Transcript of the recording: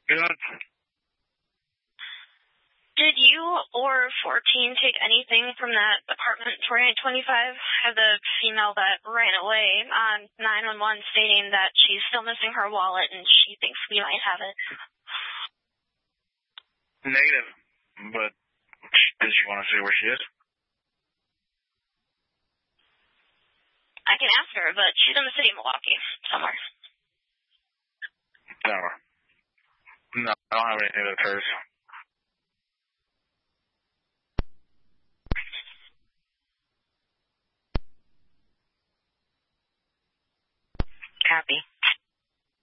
Good. Did you or 14 take anything from that apartment 4825? Have the female that ran away on 911 stating that she's still missing her wallet and she thinks we might have it? Negative. But does she want to say where she is? I can ask her, but she's in the city of Milwaukee, somewhere. Somewhere. No, I don't have anything that occurs. Copy.